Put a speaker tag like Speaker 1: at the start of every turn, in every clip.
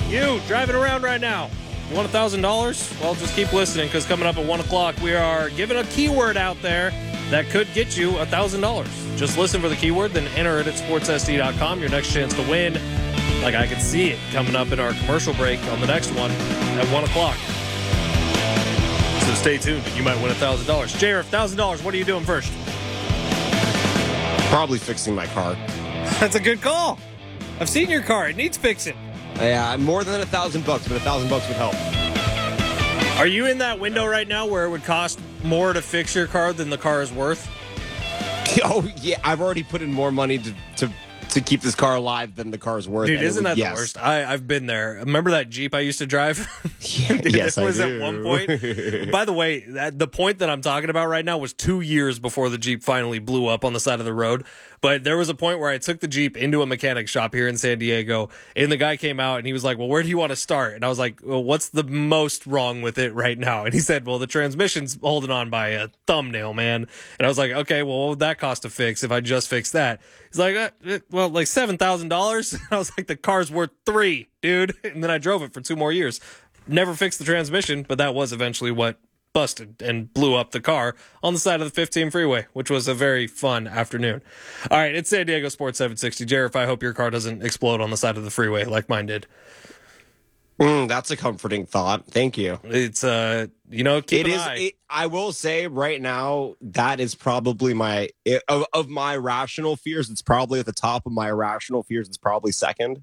Speaker 1: You driving around right now. You want $1,000? Well, just keep listening because coming up at 1 o'clock, we are giving a keyword out there that could get you $1,000. Just listen for the keyword, then enter it at sportssd.com. Your next chance to win. Like I can see it coming up in our commercial break on the next one at 1 o'clock. So stay tuned. You might win $1,000. JR, $1,000. What are you doing first?
Speaker 2: Probably fixing my car.
Speaker 1: That's a good call. I've seen your car. It needs fixing.
Speaker 2: Yeah, more than $1,000, but $1,000 would help.
Speaker 1: Are you in that window right now where it would cost more to fix your car than the car is worth?
Speaker 2: Oh, yeah. I've already put in more money to keep this car alive than the car's worth.
Speaker 1: Dude, isn't that the worst? I've been there. Remember that Jeep I used to drive?
Speaker 2: Yes, I do.
Speaker 1: At one point. By the way, the point that I'm talking about right now was 2 years before the Jeep finally blew up on the side of the road. But there was a point where I took the Jeep into a mechanic shop here in San Diego, and the guy came out and he was like, well, where do you want to start? And I was like, well, what's the most wrong with it right now? And he said, well, the transmission's holding on by a thumbnail, man. And I was like, okay, well, what would that cost to fix if I just fixed that? He's like, well, like $7,000. And I was like, the car's worth $3,000, dude. And then I drove it for 2 more years. Never fixed the transmission, but that was eventually what busted and blew up the car on the side of the 15 freeway, which was a very fun afternoon. All right, it's San Diego Sports 760. Jared, I hope your car doesn't explode on the side of the freeway like mine did.
Speaker 2: That's a comforting thought. Thank you.
Speaker 1: It's, keep an eye.
Speaker 2: I will say right now, that is probably of my rational fears, it's probably at the top of my irrational fears. It's probably second.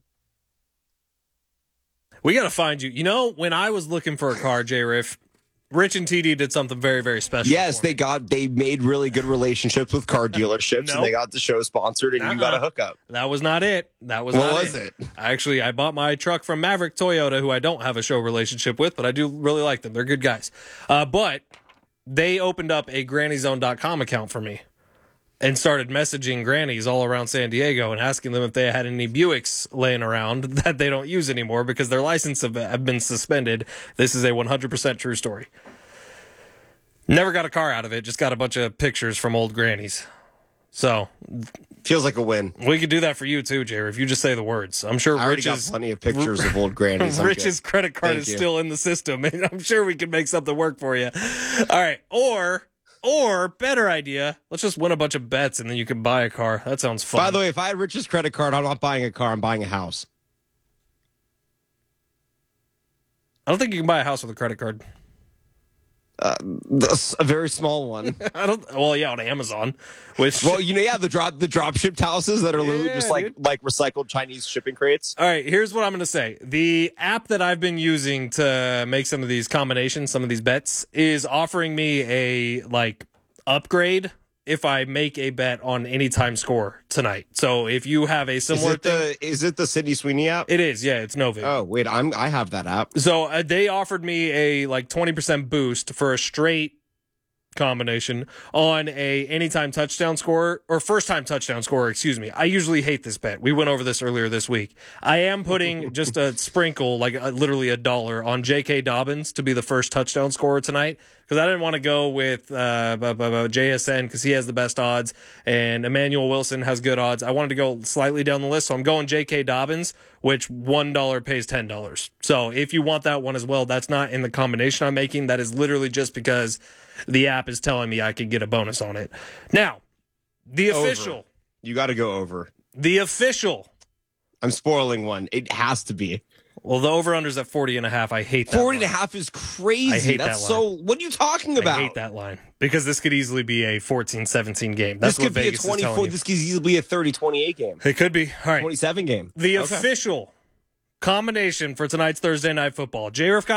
Speaker 1: We got to find you. You know, when I was looking for a car, J-Riff, Rich and TD did something very, very special.
Speaker 2: Yes, they made really good relationships with car dealerships, and they got the show sponsored, and you got a hookup.
Speaker 1: That was not it. What
Speaker 2: was it?
Speaker 1: Actually, I bought my truck from Maverick Toyota, who I don't have a show relationship with, but I do really like them. They're good guys. But they opened up a GrannyZone.com account for me and started messaging grannies all around San Diego and asking them if they had any Buicks laying around that they don't use anymore because their license have been suspended. This is a 100% true story. Never got a car out of it, just got a bunch of pictures from old grannies. So
Speaker 2: feels like a win.
Speaker 1: We could do that for you too, Jerry, if you just say the words. I'm sure
Speaker 2: I already got plenty of pictures of old grannies.
Speaker 1: Rich's credit card is still in the system, and I'm sure we can make something work for you. All right, or better idea, let's just win a bunch of bets and then you can buy a car. That sounds fun.
Speaker 2: By the way, if I had Rich's credit card, I'm not buying a car. I'm buying a house.
Speaker 1: I don't think you can buy a house with a credit card.
Speaker 2: A very small one.
Speaker 1: On Amazon.
Speaker 2: The drop shipped houses that are literally just like recycled Chinese shipping crates.
Speaker 1: All right, here's what I'm going to say. The app that I've been using to make some of these combinations, some of these bets, is offering me a upgrade if I make a bet on Anytime Score tonight. So if you have a similar thing.
Speaker 2: Is it the Sydney Sweeney app?
Speaker 1: It is, yeah, it's Novi.
Speaker 2: Oh, wait, I have that app.
Speaker 1: So they offered me a 20% boost for a straight combination on a anytime touchdown score or first time touchdown score, excuse me. I usually hate this bet. We went over this earlier this week. I am putting just a sprinkle, literally $1 on J.K. Dobbins to be the first touchdown scorer tonight because I didn't want to go with JSN because he has the best odds and Emmanuel Wilson has good odds. I wanted to go slightly down the list, so I'm going J.K. Dobbins, which $1 pays $10. So if you want that one as well, that's not in the combination I'm making. That is literally just because the app is telling me I could get a bonus on it. Now, the official.
Speaker 2: Over. You got to go over.
Speaker 1: The official.
Speaker 2: I'm spoiling one. It has to be.
Speaker 1: Well, the over-under's at 40.5. I hate that
Speaker 2: 40.5 is crazy.
Speaker 1: I hate
Speaker 2: That's
Speaker 1: that line.
Speaker 2: so. What are you talking about?
Speaker 1: I hate that line because this could easily be a 14-17 game. That's what Vegas is telling you.
Speaker 2: This could easily be a 30-28 game.
Speaker 1: It could be. All right.
Speaker 2: 27 game.
Speaker 1: The official combination for tonight's Thursday Night Football. J-Riff